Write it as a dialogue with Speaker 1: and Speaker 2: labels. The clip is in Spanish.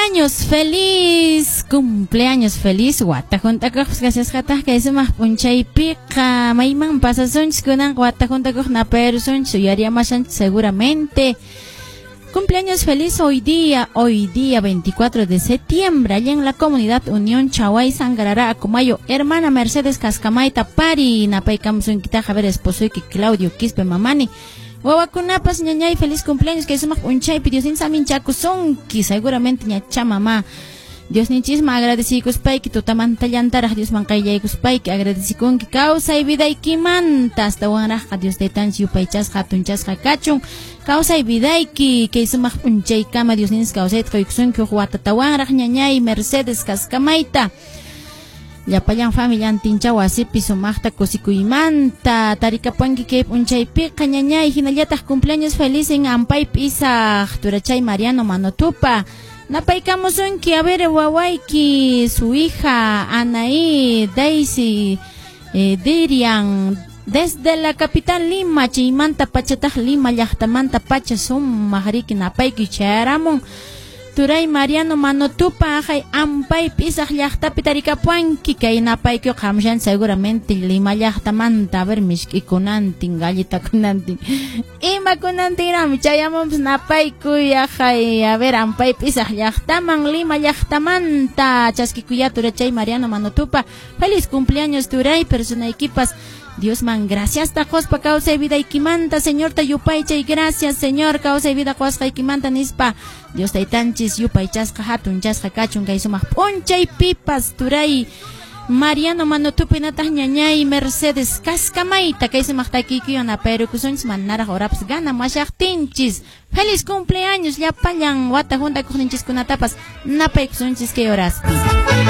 Speaker 1: cumpleaños feliz, wata junta kog gracias hatah kaisa mah punchay piqa, mayman pasasunch kunan wata junta kog na persunch, suyariamashan seguramente. Cumpleaños feliz hoy día 24 de septiembre, allá en la comunidad Unión Chaway Sangarara Akumayo, hermana Mercedes Cascamaita Pari, napaykamusun kita Javier esposo y Claudio Quispe Mamani. Wawakunapas ñañay, feliz cumpleaños, que sumak unchay, Diosin samin chakusonki, seguramente ñacha mamá. Dios nichisma agradecicos paiki, tutamanta llantaraj, Dios mancayaycos paiki, agradeciconki causa y vida y kimanta, hasta wanraja, Dios de tan siupaychas, hatunchas, hakachun, causa y vida y que sumak unchay kama, Dios nis causa y tkoyxunki, huatatawanraj, ñañay, Mercedes Cascamaita. Llapayan familia antincha wasipi sumaqta kusikuymanta tarikapanki kay punchaypiqa ñañay hinallataq cumpleaños feliz en Ampaypi Isaq Turachay Mariano Manotupa napaykamusunki a ver wawayki su hija Anaí Daisy Dirian desde la capital Lima chaymanta pachataq Lima llaqtamanta pacha sumaq napayki chayaramun Turay Mariano Manotupa hay Ampay Pisaq llaqtapi tarikapuanki kay napayki qamllan seguramente Lima llaqtamanta a ver mishk'ikunantin gallitakunantin imakunantinrami chayamunpis napaykuy hay a ver Ampay Pisaq llaqtaman Lima llaqtamanta chaskikuya Turachay Mariano Manotupa feliz cumpleaños Turay personaykipas Dios man, gracias tajospa causa y vida y kimanta, Señor tayupaychay, gracias Señor, causa y vida cuasca y kimanta nispa. Dios taytanchis yupaychasqa hatun chasqa kachun kay sumaq punchay pipas Turay Mariano Manotupi nataq ñañay Mercedes Cascamaita kay sumaq taykiykuyan apayrukusunchis manaraq horapas gana mashaqtinchis. Feliz cumpleaños llapallan wata junta kuqninchis kunatapas napaykusunchis kay horaspi.